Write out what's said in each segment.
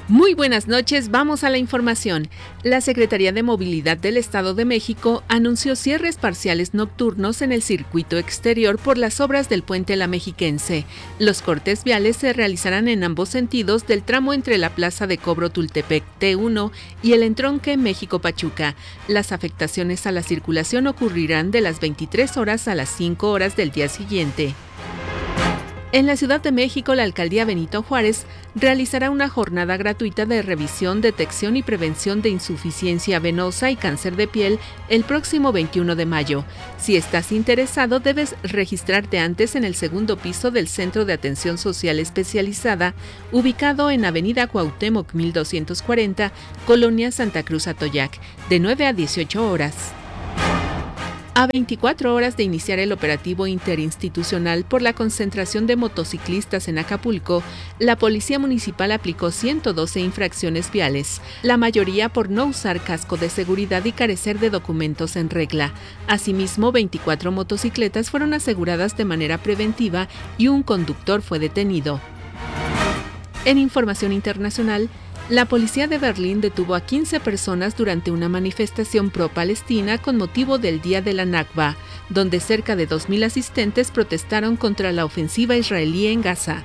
Muy buenas noches, vamos a la información. La Secretaría de Movilidad del Estado de México anunció cierres parciales nocturnos en el circuito exterior por las obras del puente La Mexiquense. Los cortes viales se realizarán en ambos sentidos del tramo entre la Plaza de Cobro Tultepec T1 y el entronque México-Pachuca. Las afectaciones a la circulación ocurrirán de las 23 horas a las 5 horas del día siguiente. En la Ciudad de México, la Alcaldía Benito Juárez realizará una jornada gratuita de revisión, detección y prevención de insuficiencia venosa y cáncer de piel el próximo 21 de mayo. Si estás interesado, debes registrarte antes en el segundo piso del Centro de Atención Social Especializada, ubicado en Avenida Cuauhtémoc 1240, Colonia Santa Cruz Atoyac, de 9 a 18 horas. A 24 horas de iniciar el operativo interinstitucional por la concentración de motociclistas en Acapulco, la Policía Municipal aplicó 112 infracciones viales, la mayoría por no usar casco de seguridad y carecer de documentos en regla. Asimismo, 24 motocicletas fueron aseguradas de manera preventiva y un conductor fue detenido. En información internacional, la policía de Berlín detuvo a 15 personas durante una manifestación pro-palestina con motivo del Día de la Nakba, donde cerca de 2,000 asistentes protestaron contra la ofensiva israelí en Gaza.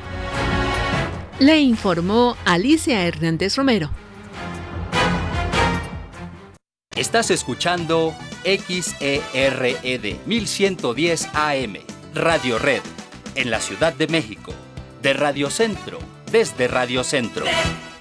Le informó Alicia Hernández Romero. Estás escuchando XERED 1110 AM, Radio Red, en la Ciudad de México, de Radio Centro, desde Radio Centro.